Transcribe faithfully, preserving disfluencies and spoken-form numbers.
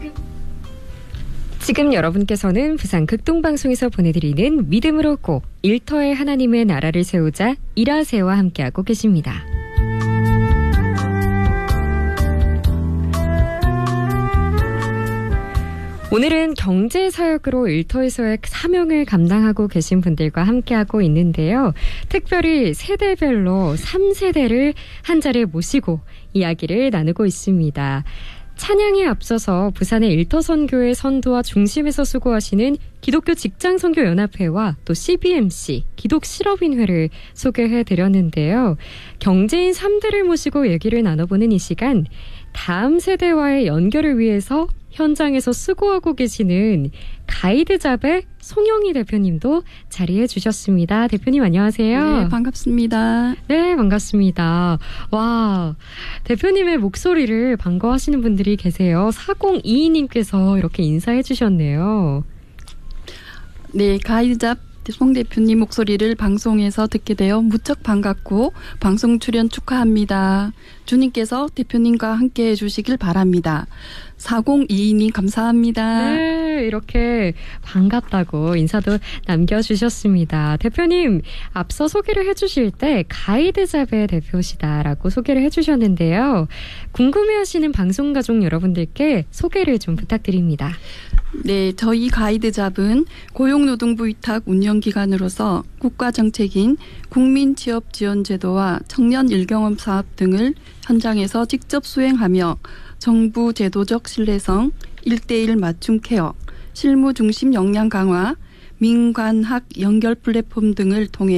지금 여러분께서는 부산 극동방송에서 보내드리는 믿음으로 고 일터에 하나님의 나라를 세우자 일하세요와 함께하고 계십니다. 오늘은 경제사역으로 일터에서의 사명을 감당하고 계신 분들과 함께하고 있는데요. 특별히 세대별로 삼 세대를 한 자리에 모시고 이야기를 나누고 있습니다. 찬양에 앞서서 부산의 일터선교회 선도와 중심에서 수고하시는 기독교 직장선교연합회와 또 씨비엠씨 기독실업인회를 소개해드렸는데요. 경제인 삼 대를 모시고 얘기를 나눠보는 이 시간, 다음 세대와의 연결을 위해서 현장에서 수고하고 계시는 가이드잡의 송영희 대표님도 자리해 주셨습니다. 대표님 안녕하세요. 네, 반갑습니다. 네, 반갑습니다. 와, 대표님의 목소리를 반가워하시는 분들이 계세요. 사공이이 님께서 이렇게 인사해 주셨네요. 네, 가이드잡 송 대표님 목소리를 방송에서 듣게 되어 무척 반갑고 방송 출연 축하합니다. 주님께서 대표님과 함께해 주시길 바랍니다. 사공이이 님 감사합니다. 네, 이렇게 반갑다고 인사도 남겨주셨습니다. 대표님, 앞서 소개를 해주실 때 가이드잡의 대표시다라고 소개를 해주셨는데요. 궁금해하시는 방송가족 여러분들께 소개를 좀 부탁드립니다. 네, 저희 가이드잡은 고용노동부 위탁 운영기관으로서 국가정책인 국민취업지원제도와 청년 일경험 사업 등을 현장에서 직접 수행하며 정부 제도적 신뢰성, 일대일 맞춤 케어, 실무 중심 역량 강화, 민관학 연결 플랫폼 등을 통해